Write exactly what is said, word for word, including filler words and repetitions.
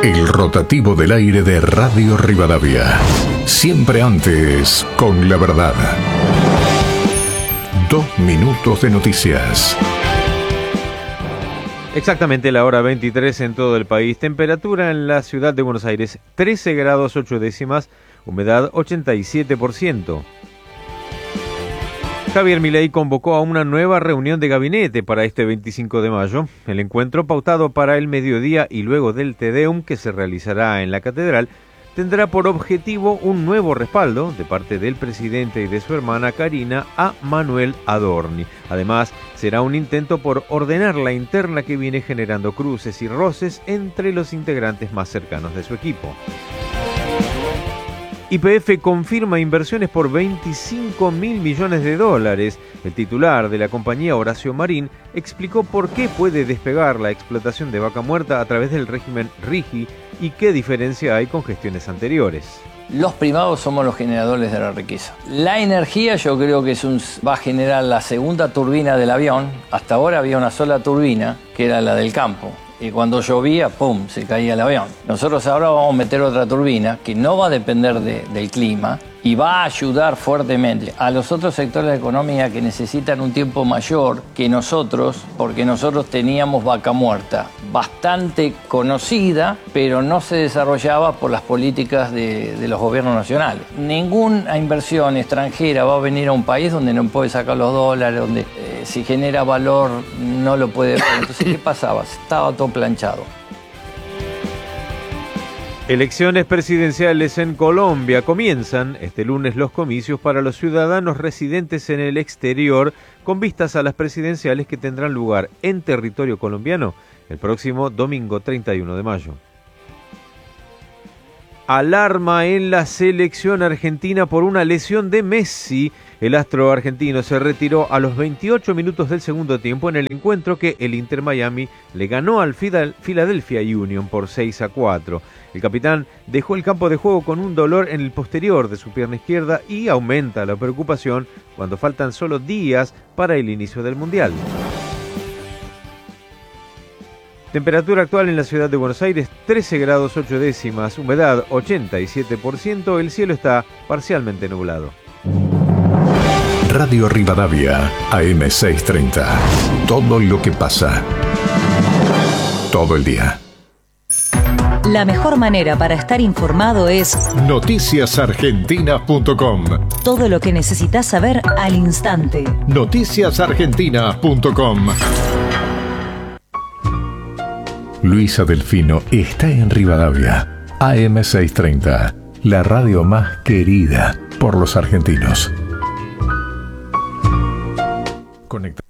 El rotativo del aire de Radio Rivadavia. Siempre antes, con la verdad. Dos minutos de noticias. Exactamente la hora veintitrés en todo el país. Temperatura en la ciudad de Buenos Aires, trece grados ocho décimas, humedad ochenta y siete por ciento. Javier Milei convocó a una nueva reunión de gabinete para este veinticinco de mayo. El encuentro, pautado para el mediodía y luego del Te Deum que se realizará en la catedral, tendrá por objetivo un nuevo respaldo de parte del presidente y de su hermana Karina a Manuel Adorni. Además, será un intento por ordenar la interna que viene generando cruces y roces entre los integrantes más cercanos de su equipo. Y P F confirma inversiones por veinticinco mil millones de dólares. El titular de la compañía, Horacio Marín, explicó por qué puede despegar la explotación de vaca muerta a través del régimen RIGI y qué diferencia hay con gestiones anteriores. Los privados somos los generadores de la riqueza. La energía yo creo que es un, va a generar la segunda turbina del avión. Hasta ahora había una sola turbina, que era la del campo. Y cuando llovía, ¡pum!, se caía el avión. Nosotros ahora vamos a meter otra turbina que no va a depender de, del clima y va a ayudar fuertemente a los otros sectores de la economía que necesitan un tiempo mayor que nosotros, porque nosotros teníamos vaca muerta, bastante conocida, pero no se desarrollaba por las políticas de, de los gobiernos nacionales. Ninguna inversión extranjera va a venir a un país donde no puede sacar los dólares, donde eh, si genera valor no lo puede ver. Entonces, ¿qué pasaba? Estaba todo planchado. Elecciones presidenciales en Colombia. Comienzan este lunes los comicios para los ciudadanos residentes en el exterior con vistas a las presidenciales que tendrán lugar en territorio colombiano el próximo domingo treinta y uno de mayo. Alarma en la selección argentina por una lesión de Messi. El astro argentino se retiró a los veintiocho minutos del segundo tiempo en el encuentro que el Inter Miami le ganó al Philadelphia Union por seis a cuatro. El capitán dejó el campo de juego con un dolor en el posterior de su pierna izquierda y aumenta la preocupación cuando faltan solo días para el inicio del Mundial. Temperatura actual en la ciudad de Buenos Aires, trece grados ocho décimas, humedad ochenta y siete por ciento, el cielo está parcialmente nublado. Radio Rivadavia, A M seiscientos treinta. Todo lo que pasa. Todo el día. La mejor manera para estar informado es noticias argentinas punto com. Todo lo que necesitas saber al instante. noticias argentinas punto com. Luisa Delfino está en Rivadavia. A M seiscientos treinta. La radio más querida por los argentinos. Conecta.